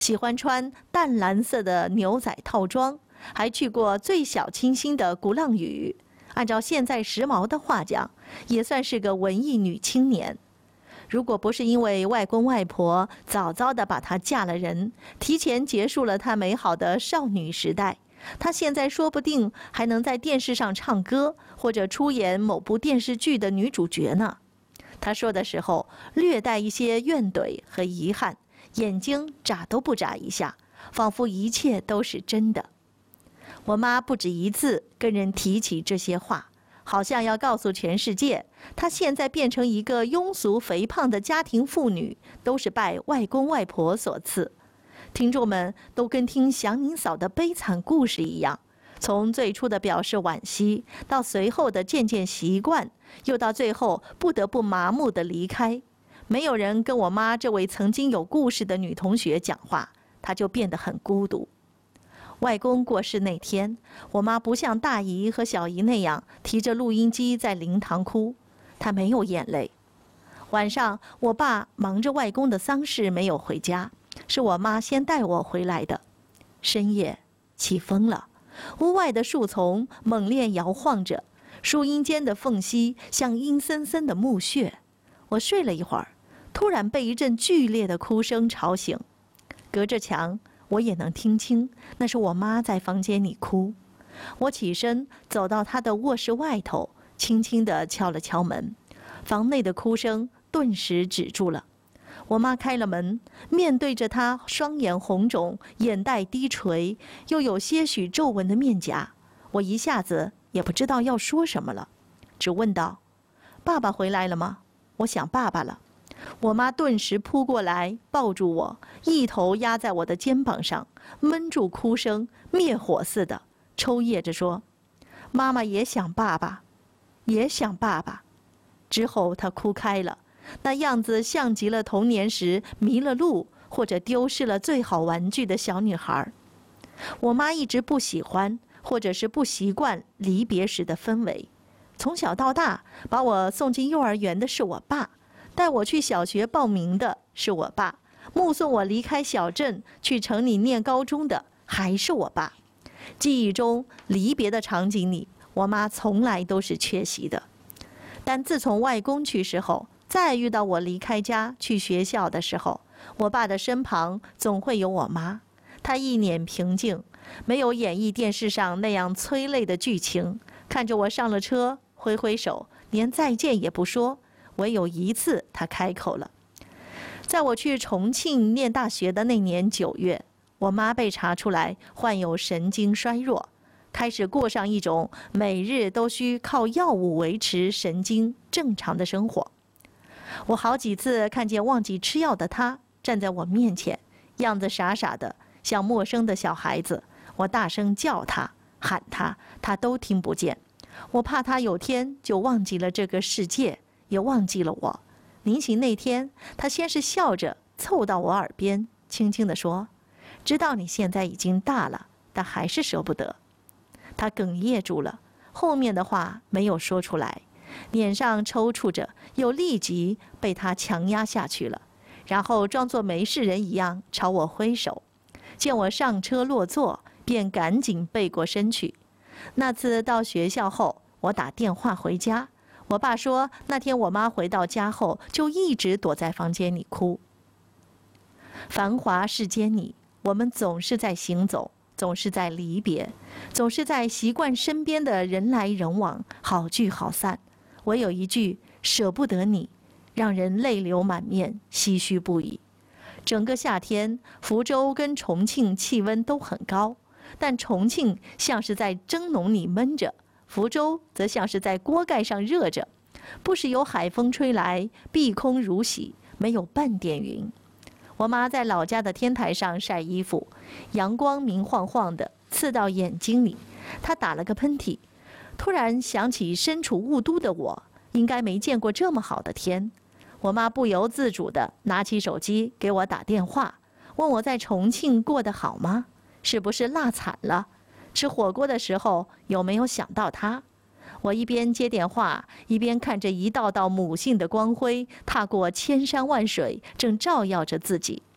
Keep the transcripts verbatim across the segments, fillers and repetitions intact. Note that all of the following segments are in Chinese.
喜欢穿淡蓝色的牛仔套装，还去过最小清新的鼓浪屿。按照现在时髦的话讲，也算是个文艺女青年。如果不是因为外公外婆早早地把她嫁了人，提前结束了她美好的少女时代，她现在说不定还能在电视上唱歌，或者出演某部电视剧的女主角呢。她说的时候略带一些怨怼和遗憾，眼睛眨都不眨一下，仿佛一切都是真的。我妈不止一次跟人提起这些话，好像要告诉全世界，她现在变成一个庸俗肥胖的家庭妇女，都是拜外公外婆所赐。听众们都跟听祥宁嫂的悲惨故事一样，从最初的表示惋惜，到随后的渐渐习惯，又到最后不得不麻木地离开。没有人跟我妈这位曾经有故事的女同学讲话，她就变得很孤独。外公过世那天，我妈不像大姨和小姨那样提着录音机在灵堂哭，她没有眼泪。晚上，我爸忙着外公的丧事没有回家，是我妈先带我回来的。深夜，起风了，屋外的树丛猛烈摇晃着，树荫间的缝隙像阴森森的墓穴。我睡了一会儿，突然被一阵剧烈的哭声吵醒，隔着墙我也能听清，那是我妈在房间里哭。我起身走到她的卧室外头，轻轻地敲了敲门，房内的哭声顿时止住了。我妈开了门，面对着她双眼红肿、眼袋低垂，又有些许皱纹的面颊，我一下子也不知道要说什么了，只问道：“爸爸回来了吗？我想爸爸了。”我妈顿时扑过来抱住我，一头压在我的肩膀上，闷住哭声，灭火似的抽噎着说：“妈妈也想爸爸，也想爸爸。”之后她哭开了，那样子像极了童年时迷了路或者丢失了最好玩具的小女孩。我妈一直不喜欢或者是不习惯离别时的氛围。从小到大，把我送进幼儿园的是我爸，带我去小学报名的是我爸，目送我离开小镇去城里念高中的还是我爸。记忆中离别的场景里，我妈从来都是缺席的。但自从外公去世后，再遇到我离开家去学校的时候，我爸的身旁总会有我妈。她一脸平静，没有演绎电视上那样催泪的剧情，看着我上了车，挥挥手，连再见也不说。唯有一次她开口了。在我去重庆念大学的那年九月，我妈被查出来患有神经衰弱，开始过上一种每日都需靠药物维持神经正常的生活。我好几次看见忘记吃药的她站在我面前，样子傻傻的，像陌生的小孩子。我大声叫她喊她，她都听不见。我怕她有天就忘记了这个世界，也忘记了我。临行那天，她先是笑着凑到我耳边，轻轻地说：“知道你现在已经大了，但还是舍不得。”她哽咽住了，后面的话没有说出来，脸上抽搐着，又立即被她强压下去了，然后装作没事人一样朝我挥手。见我上车落座，便赶紧背过身去。那次到学校后，我打电话回家，我爸说那天我妈回到家后就一直躲在房间里哭。繁华世间里，我们总是在行走，总是在离别，总是在习惯身边的人来人往，好聚好散。唯有一句舍不得你，让人泪流满面，唏嘘不已。整个夏天，福州跟重庆气温都很高，但重庆像是在蒸笼里闷着，福州则像是在锅盖上热着，不时有海风吹来，碧空如洗，没有半点云。我妈在老家的天台上晒衣服，阳光明晃晃的，刺到眼睛里。她打了个喷嚏，突然想起身处雾都的我，应该没见过这么好的天。我妈不由自主地拿起手机给我打电话，问我在重庆过得好吗？是不是辣惨了？吃火锅的时候有没有想到她？我一边接电话，一边看着一道道母性的光辉踏过千山万水，正照耀着自己。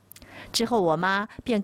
之后，我妈便